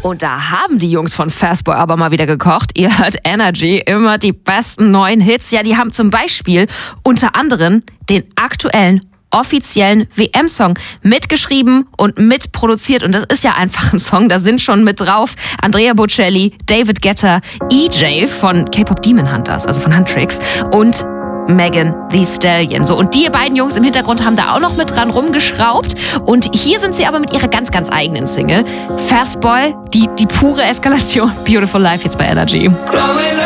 Und da haben die Jungs von Fastboy aber mal wieder gekocht. Ihr hört Energy, immer die besten neuen Hits. Ja, die haben zum Beispiel unter anderem den aktuellen offiziellen WM-Song mitgeschrieben und mitproduziert. Und das ist ja einfach ein Song, da sind schon mit drauf Andrea Bocelli, David Guetta, EJ von K-Pop Demon Hunters, also von Huntrix, und Megan Thee Stallion. So, und die beiden Jungs im Hintergrund haben da auch noch mit dran rumgeschraubt. Und hier sind sie aber mit ihrer ganz, ganz eigenen Single. Fastboy, die pure Eskalation. Beautiful Life jetzt bei Energy.